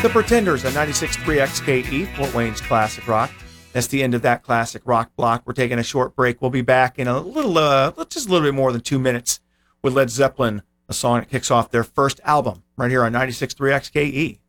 The Pretenders on 96.3 XKE, Fort Wayne's Classic Rock. That's the end of that classic rock block. We're taking a short break. We'll be back in a little, just a little bit more than 2 minutes with Led Zeppelin, a song that kicks off their first album right here on 96.3 XKE.